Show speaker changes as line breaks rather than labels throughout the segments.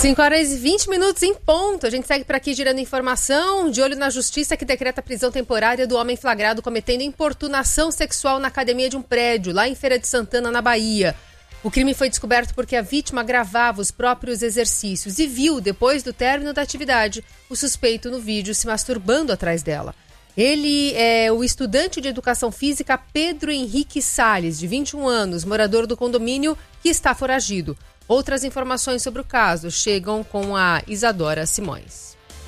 5h20 em ponto. A gente segue por aqui girando informação, de olho na justiça que decreta a prisão temporária do homem flagrado cometendo importunação sexual na academia de um prédio, lá em Feira de Santana, na Bahia. O crime foi descoberto porque a vítima gravava os próprios exercícios e viu, depois do término da atividade, o suspeito no vídeo se masturbando atrás dela. Ele é o estudante de educação física Pedro Henrique Salles, de 21 anos, morador do condomínio, que está foragido. Outras informações sobre o caso chegam com a Isadora Simões.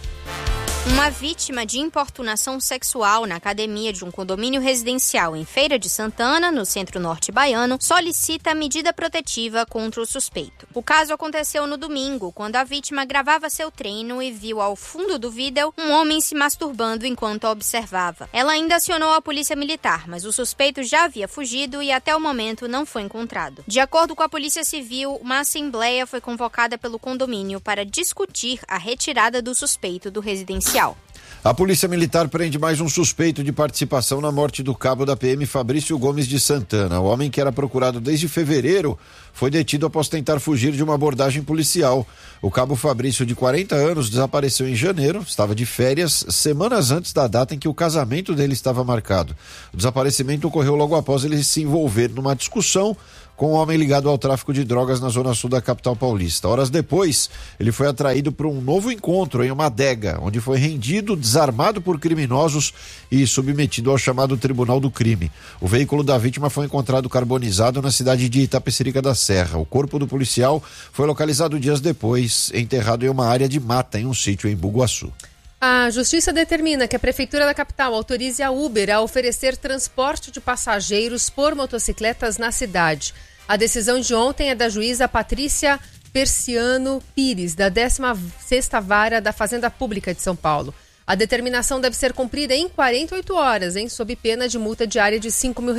Uma vítima de importunação sexual na academia de um condomínio residencial em Feira de Santana, no centro-norte baiano, solicita a medida protetiva contra o suspeito. O caso aconteceu no domingo, quando a vítima gravava seu treino e viu ao fundo do vídeo um homem se masturbando enquanto a observava. Ela ainda acionou a polícia militar, mas o suspeito já havia fugido e até o momento não foi encontrado. De acordo com a Polícia Civil, uma assembleia foi convocada pelo condomínio para discutir a retirada do suspeito do residencial.
A Polícia Militar prende mais um suspeito de participação na morte do cabo da PM Fabrício Gomes de Santana. O homem, que era procurado desde fevereiro, foi detido após tentar fugir de uma abordagem policial. O cabo Fabrício, de 40 anos, desapareceu em janeiro, estava de férias, semanas antes da data em que o casamento dele estava marcado. O desaparecimento ocorreu logo após ele se envolver numa discussão com um homem ligado ao tráfico de drogas na zona sul da capital paulista. Horas depois, ele foi atraído para um novo encontro em uma adega, onde foi rendido, desarmado por criminosos e submetido ao chamado Tribunal do Crime. O veículo da vítima foi encontrado carbonizado na cidade de Itapecerica da Serra. O corpo do policial foi localizado dias depois, enterrado em uma área de mata em um sítio em Bugaçu.
A Justiça determina que a Prefeitura da capital autorize a Uber a oferecer transporte de passageiros por motocicletas na cidade. A decisão de ontem é da juíza Patrícia Persiano Pires, da 16ª Vara da Fazenda Pública de São Paulo. A determinação deve ser cumprida em 48 horas, sob pena de multa diária de R$5.000.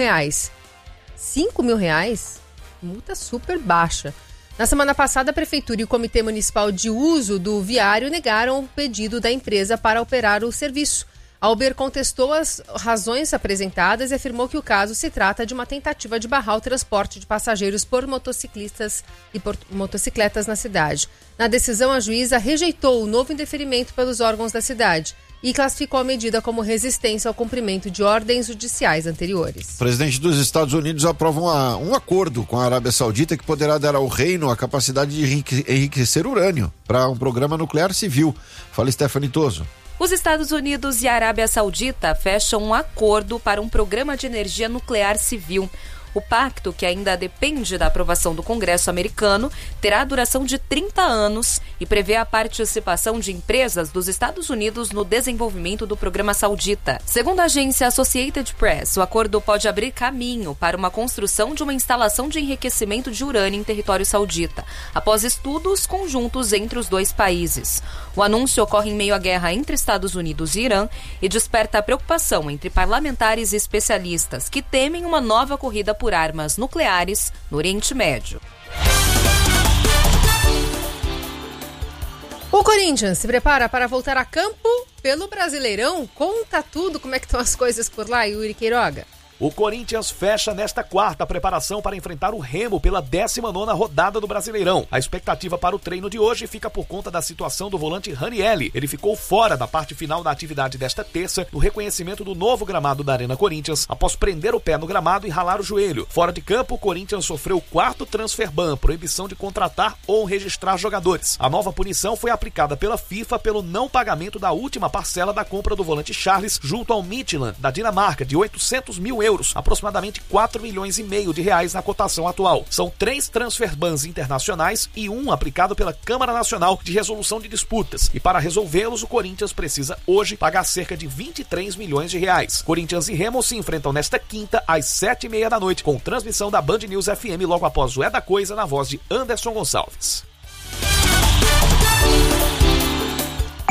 R$5.000? Multa super baixa. Na semana passada, a Prefeitura e o Comitê Municipal de Uso do Viário negaram o pedido da empresa para operar o serviço. A Uber contestou as razões apresentadas e afirmou que o caso se trata de uma tentativa de barrar o transporte de passageiros por motociclistas e por motocicletas na cidade. Na decisão, a juíza rejeitou o novo indeferimento pelos órgãos da cidade e classificou a medida como resistência ao cumprimento de ordens judiciais anteriores.
O presidente dos Estados Unidos aprova um acordo com a Arábia Saudita que poderá dar ao reino a capacidade de enriquecer urânio para um programa nuclear civil. Fala, Stephanie Toso.
Os Estados Unidos e a Arábia Saudita fecham um acordo para um programa de energia nuclear civil. O pacto, que ainda depende da aprovação do Congresso americano, terá a duração de 30 anos e prevê a participação de empresas dos Estados Unidos no desenvolvimento do programa saudita. Segundo a agência Associated Press, o acordo pode abrir caminho para uma construção de uma instalação de enriquecimento de urânio em território saudita, após estudos conjuntos entre os dois países. O anúncio ocorre em meio à guerra entre Estados Unidos e Irã e desperta a preocupação entre parlamentares e especialistas que temem uma nova corrida por armas nucleares no Oriente Médio.
O Corinthians se prepara para voltar a campo pelo Brasileirão. Conta tudo, como é que estão as coisas por lá, Yuri Queiroga.
O Corinthians fecha nesta quarta a preparação para enfrentar o Remo pela 19ª rodada do Brasileirão. A expectativa para o treino de hoje fica por conta da situação do volante Ranieri. Ele ficou fora da parte final da atividade desta terça, no reconhecimento do novo gramado da Arena Corinthians, após prender o pé no gramado e ralar o joelho. Fora de campo, o Corinthians sofreu o 4º transfer ban, proibição de contratar ou registrar jogadores. A nova punição foi aplicada pela FIFA pelo não pagamento da última parcela da compra do volante Charles junto ao Midtjylland, da Dinamarca, de 800 mil euros, aproximadamente 4,5 milhões de reais na cotação atual. São 3 transfer bans internacionais e um aplicado pela Câmara Nacional de Resolução de Disputas. E para resolvê-los, o Corinthians precisa hoje pagar cerca de 23 milhões de reais. Corinthians e Remo se enfrentam nesta quinta às 7h30 da noite, com transmissão da Band News FM logo após o É da Coisa, na voz de Anderson Gonçalves.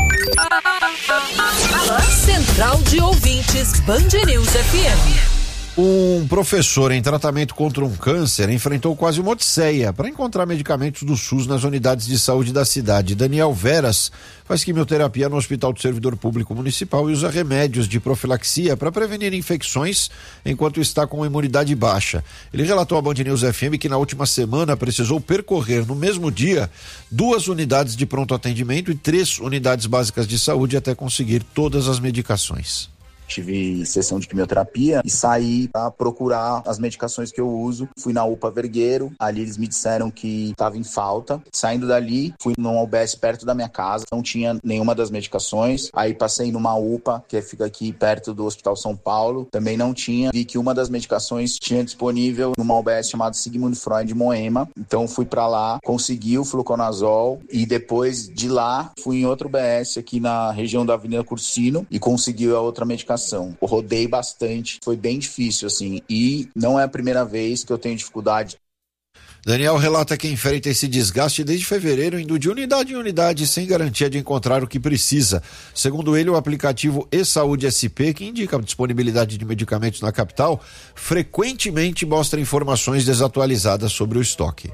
Central de Ouvintes Band News FM.
Um professor em tratamento contra um câncer enfrentou quase uma odisseia para encontrar medicamentos do SUS nas unidades de saúde da cidade. Daniel Veras faz quimioterapia no Hospital do Servidor Público Municipal e usa remédios de profilaxia para prevenir infecções enquanto está com imunidade baixa. Ele relatou à Band News FM que na última semana precisou percorrer no mesmo dia 2 unidades de pronto atendimento e 3 unidades básicas de saúde até conseguir todas as medicações.
Tive sessão de quimioterapia e saí para procurar as medicações que eu uso. Fui na UPA Vergueiro, ali eles me disseram que estava em falta. Saindo dali, fui numa UBS perto da minha casa, não tinha nenhuma das medicações. Aí passei numa UPA, que fica aqui perto do Hospital São Paulo, também não tinha. Vi que uma das medicações tinha disponível numa UBS chamada Sigmund Freud Moema. Então fui para lá, consegui o fluconazol e depois de lá fui em outro UBS aqui na região da Avenida Cursino e consegui a outra medicação. Eu rodei bastante, foi bem difícil assim, e não é a primeira vez que eu tenho dificuldade.
Daniel relata que enfrenta esse desgaste desde fevereiro, indo de unidade em unidade sem garantia de encontrar o que precisa. Segundo ele, o aplicativo eSaúde SP, que indica a disponibilidade de medicamentos na capital, frequentemente mostra informações desatualizadas sobre o estoque.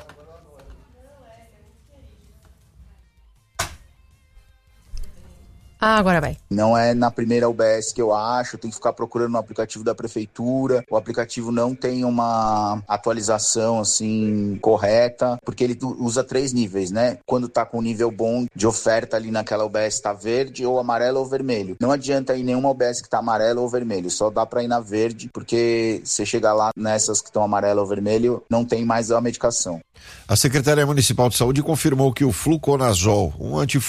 Agora vai.
Não é na primeira UBS que eu acho, tem que ficar procurando no aplicativo da prefeitura. O aplicativo não tem uma atualização assim correta, porque ele usa 3 níveis, né? Quando tá com um nível bom de oferta ali naquela UBS tá verde, ou amarelo ou vermelho. Não adianta ir nenhuma UBS que tá amarelo ou vermelho, só dá pra ir na verde, porque você chegar lá nessas que estão amarelo ou vermelho, não tem mais a medicação.
A Secretaria Municipal de Saúde confirmou que o fluconazol, um antifúngico